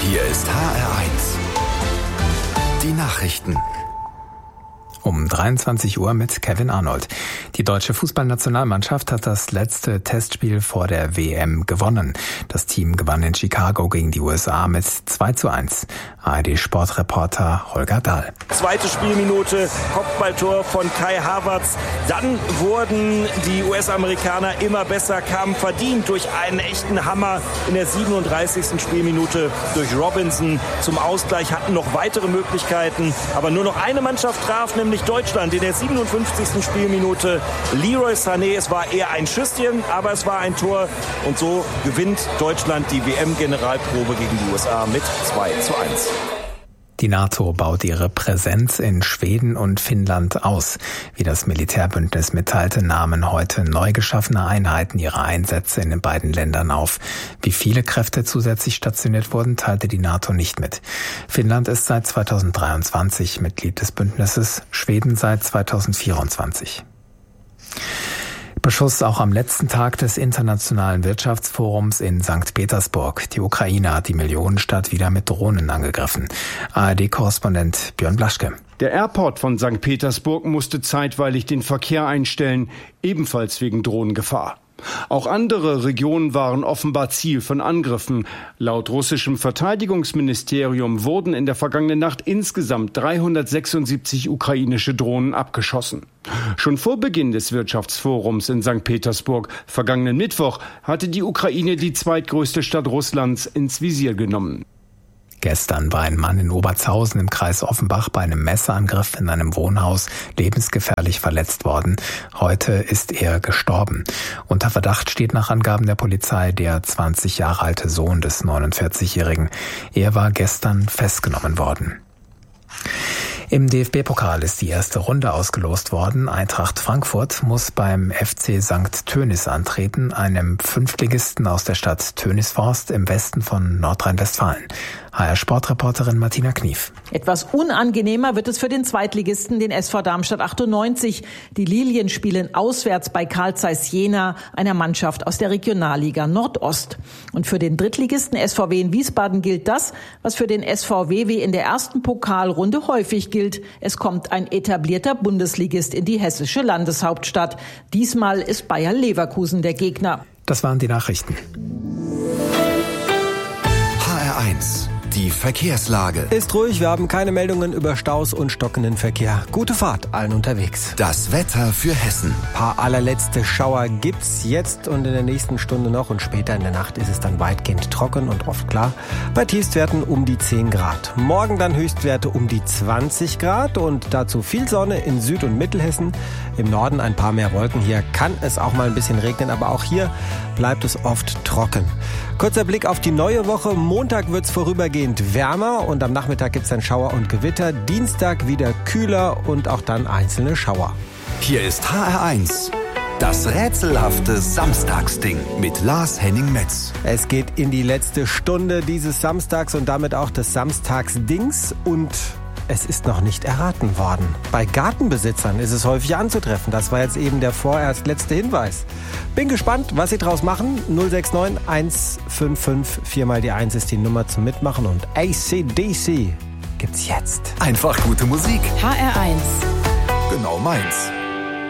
Hier ist HR1. Die Nachrichten. Um 23 Uhr mit Kevin Arnold. Die deutsche Fußballnationalmannschaft hat das letzte Testspiel vor der WM gewonnen. Das Team gewann in Chicago gegen die USA mit 2:1. ARD-Sportreporter Holger Dahl. Zweite Spielminute, Kopfballtor von Kai Havertz. Dann wurden die US-Amerikaner immer besser, kamen verdient durch einen echten Hammer in der 37. Spielminute durch Robinson zum Ausgleich, hatten noch weitere Möglichkeiten, aber nur noch eine Mannschaft traf, nämlich Deutschland in der 57. Spielminute. Leroy Sané, es war eher ein Schüsschen, aber es war ein Tor und so gewinnt Deutschland die WM-Generalprobe gegen die USA mit 2:1. Die NATO baut ihre Präsenz in Schweden und Finnland aus. Wie das Militärbündnis mitteilte, nahmen heute neu geschaffene Einheiten ihre Einsätze in den beiden Ländern auf. Wie viele Kräfte zusätzlich stationiert wurden, teilte die NATO nicht mit. Finnland ist seit 2023 Mitglied des Bündnisses, Schweden seit 2024. Beschuss auch am letzten Tag des Internationalen Wirtschaftsforums in St. Petersburg. Die Ukraine hat die Millionenstadt wieder mit Drohnen angegriffen. ARD-Korrespondent Björn Blaschke. Der Airport von St. Petersburg musste zeitweilig den Verkehr einstellen, ebenfalls wegen Drohnengefahr. Auch andere Regionen waren offenbar Ziel von Angriffen. Laut russischem Verteidigungsministerium wurden in der vergangenen Nacht insgesamt 376 ukrainische Drohnen abgeschossen. Schon vor Beginn des Wirtschaftsforums in St. Petersburg, vergangenen Mittwoch, hatte die Ukraine die zweitgrößte Stadt Russlands ins Visier genommen. Gestern war ein Mann in Obertshausen im Kreis Offenbach bei einem Messerangriff in einem Wohnhaus lebensgefährlich verletzt worden. Heute ist er gestorben. Unter Verdacht steht nach Angaben der Polizei der 20 Jahre alte Sohn des 49-Jährigen. Er war gestern festgenommen worden. Im DFB-Pokal ist die erste Runde ausgelost worden. Eintracht Frankfurt muss beim FC St. Tönnis antreten, einem Fünftligisten aus der Stadt Tönisforst im Westen von Nordrhein-Westfalen. HR-Sportreporterin Martina Knief. Etwas unangenehmer wird es für den Zweitligisten, den SV Darmstadt 98. Die Lilien spielen auswärts bei Carl Zeiss Jena, einer Mannschaft aus der Regionalliga Nordost. Und für den Drittligisten SVW in Wiesbaden gilt das, was für den SVW in der ersten Pokalrunde häufig gilt. Es kommt ein etablierter Bundesligist in die hessische Landeshauptstadt. Diesmal ist Bayer Leverkusen der Gegner. Das waren die Nachrichten. HR1. Die Verkehrslage. Ist ruhig, wir haben keine Meldungen über Staus und stockenden Verkehr. Gute Fahrt allen unterwegs. Das Wetter für Hessen. Paar allerletzte Schauer gibt's jetzt und in der nächsten Stunde noch und später in der Nacht ist es dann weitgehend trocken und oft klar. Bei Tiefstwerten um die 10 Grad. Morgen dann Höchstwerte um die 20 Grad und dazu viel Sonne in Süd- und Mittelhessen. Im Norden ein paar mehr Wolken. Hier kann es auch mal ein bisschen regnen, aber auch hier bleibt es oft trocken. Kurzer Blick auf die neue Woche. Montag wird's vorübergehend wärmer und am Nachmittag gibt's dann Schauer und Gewitter. Dienstag wieder kühler und auch dann einzelne Schauer. Hier ist HR1. Das rätselhafte Samstagsding mit Lars Henning-Metz. Es geht in die letzte Stunde dieses Samstags und damit auch des Samstagsdings und es ist noch nicht erraten worden. Bei Gartenbesitzern ist es häufig anzutreffen. Das war jetzt eben der vorerst letzte Hinweis. Bin gespannt, was Sie draus machen. 069 155 4 mal die 1 ist die Nummer zum Mitmachen und AC/DC gibt's jetzt. Einfach gute Musik. HR1. Genau meins.